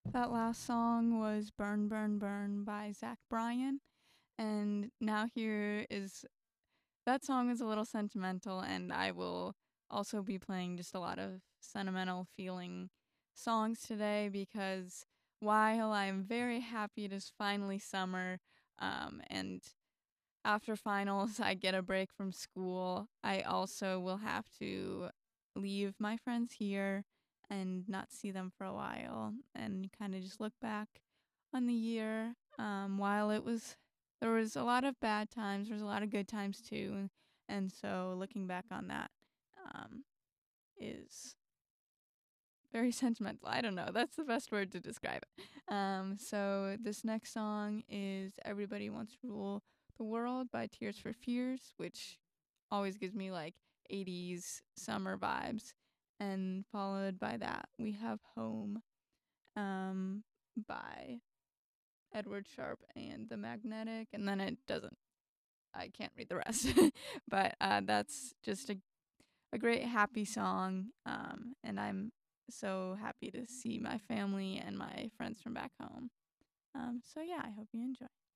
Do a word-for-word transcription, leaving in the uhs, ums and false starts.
That last song was Burn, Burn, Burn by Zach Bryan. And now here is that song is a little sentimental, and I will also be playing just a lot of sentimental feeling songs today because while I'm very happy it is finally summer, um, and after finals I get a break from school, I also will have to leave my friends here and not see them for a while and kind of just look back on the year. Um, while it was, there was a lot of bad times, there was a lot of good times too, and so looking back on that um, is very sentimental. I don't know. That's the best word to describe it. Um, so this next song is "Everybody Wants to Rule the World" by Tears for Fears, which always gives me like eighties summer vibes. And followed by that, we have "Home" um, by Edward Sharpe and the Magnetic, and then it doesn't. I can't read the rest, but uh, that's just a a great happy song, um, and I'm so happy to see my family and my friends from back home. Um, so yeah, I hope you enjoy.